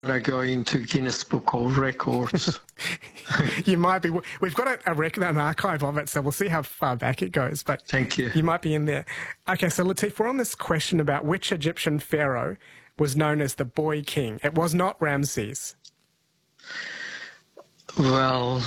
to go into Guinness Book of Records. You might be. We've got an archive of it, so we'll see how far back it goes. But Thank you. You might be in there. Okay, so Latif, we're on this question about which Egyptian pharaoh was known as the Boy King. It was not Ramses. Well,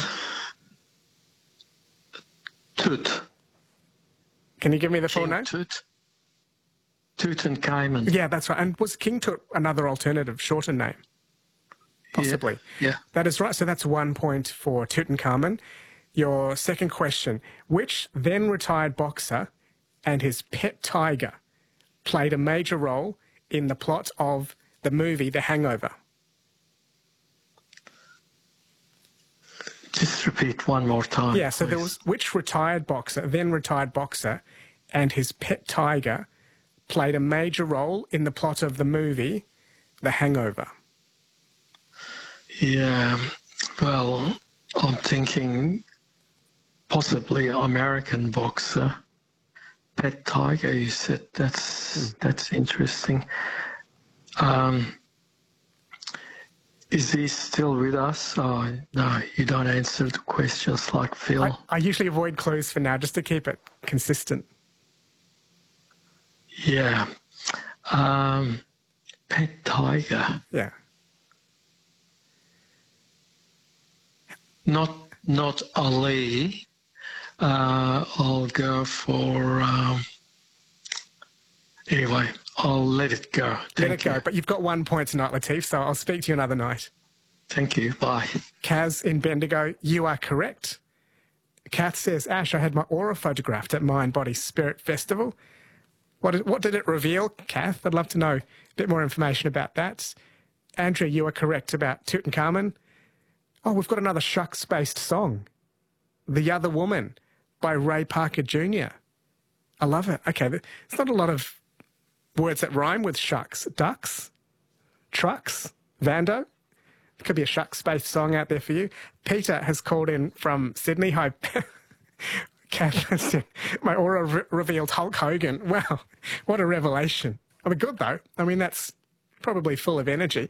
Tut. Can you give me the full King name? Tut. Tutankhamun. Yeah, that's right. And was King Tut another alternative, shorter name? Possibly. Yeah. That is right. So that's 1 point for Tutankhamun. Your second question. Which then retired boxer and his pet tiger played a major role in the plot of the movie The Hangover? Just repeat one more time. Yeah, so please. there was which then retired boxer and his pet tiger played a major role in the plot of the movie The Hangover? Yeah, well, I'm thinking possibly American boxer. Pet tiger, you said. That's interesting. Is he still with us? Oh, no, you don't answer the questions like Phil. I usually avoid clues for now just to keep it consistent. Yeah. Pet tiger. Yeah. Not Ali. I'll go for... anyway, I'll let it go. Let it go. But you've got 1 point tonight, Latif, so I'll speak to you another night. Thank you. Bye. Kaz in Bendigo, you are correct. Kath says, Ash, I had my aura photographed at Mind Body Spirit Festival. What did it reveal, Kath? I'd love to know a bit more information about that. Andrea, you are correct about Tutankhamun. Oh, we've got another Shucks-based song, The Other Woman by Ray Parker Jr. I love it. Okay, there's not a lot of words that rhyme with shucks. Ducks, trucks, Vando. There could be a Shucks-based song out there for you. Peter has called in from Sydney. Hi, Kath. My aura revealed Hulk Hogan. Wow, what a revelation. I mean, good though. I mean, that's probably full of energy.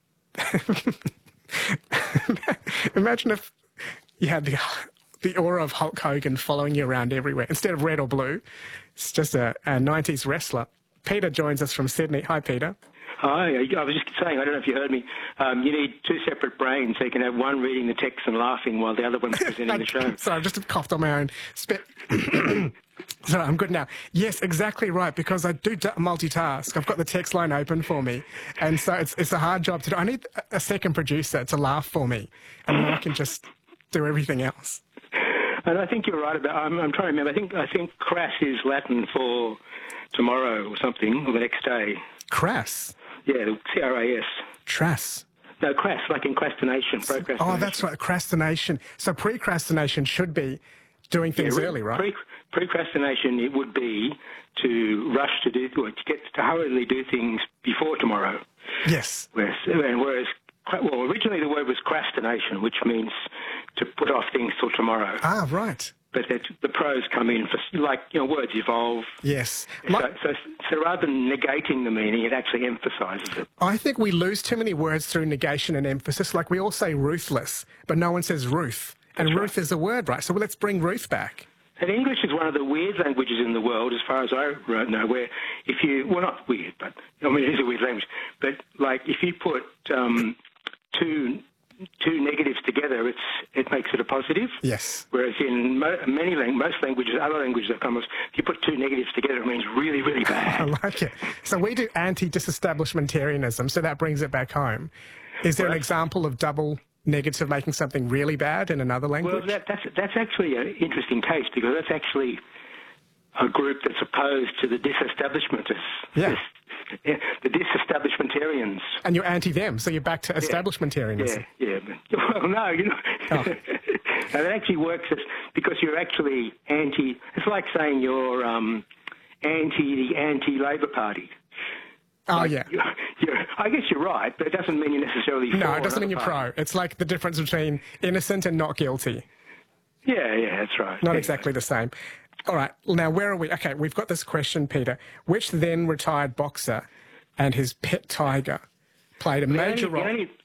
Imagine if you had the aura of Hulk Hogan following you around everywhere. Instead of red or blue, it's just a 90s wrestler. Peter joins us from Sydney. Hi, Peter. Hi. I was just saying, I don't know if you heard me, you need two separate brains, so you can have one reading the text and laughing while the other one's presenting the show. Sorry, I've just coughed on my own spit. Sorry, I'm good now. Yes, exactly right, because I do multitask. I've got the text line open for me, and so it's a hard job to do. I need a second producer to laugh for me, and then I can just do everything else. And I think you're right about, I'm trying to remember, I think crass is Latin for tomorrow or something, or the next day. Crass? Yeah, C-R-A-S. Trass. No, crass, like incrastination, procrastination. Oh, that's right, procrastination. So precrastination should be doing things early, right? Procrastination, it would be to rush to do, or to hurriedly do things before tomorrow. Yes. Whereas, well, originally the word was crastination, which means to put off things till tomorrow. Ah, right. But the pros come in for, words evolve. Yes. So rather than negating the meaning, it actually emphasises it. I think we lose too many words through negation and emphasis. Like we all say ruthless, but no one says Ruth. And That's Ruth is a word, right? So let's bring Ruth back. And English is one of the weird languages in the world, as far as I know, where if you, well, not weird, but, I mean, it is a weird language, but, like, if you put two negatives together, it makes it a positive. Yes. Whereas in most languages, other languages that come, if you put two negatives together, it means really, really bad. I like it. So we do anti-disestablishmentarianism, so that brings it back home. Is there an example of double negative making something really bad in another language? Well, that's actually an interesting case, because that's actually a group that's opposed to the disestablishmentists. Yeah. The disestablishmentarians. And you're anti them, so you're back to establishmentarianism. Yeah. Well, no, Oh. No, that actually works because you're actually anti. It's like saying you're anti the anti-Labor Party. Oh, like, yeah. I guess you're right, but it doesn't mean you're necessarily for. No, it doesn't mean you're party. pro. It's like the difference between innocent and not guilty. Yeah, that's right. Not exactly the same. All right, now where are we? Okay, we've got this question, Peter. Which then retired boxer and his pet tiger played a major role.